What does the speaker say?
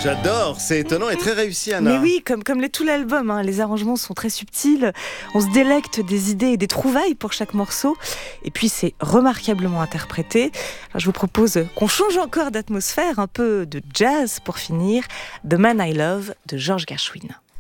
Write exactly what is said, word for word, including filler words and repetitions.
J'adore, c'est étonnant et très réussi, Anna. Mais oui, comme, comme les, tout l'album, hein, les arrangements sont très subtils, on se délecte des idées et des trouvailles pour chaque morceau, et puis c'est remarquablement interprété. Alors, je vous propose qu'on change encore d'atmosphère, un peu de jazz pour finir, The Man I Love de George Gershwin.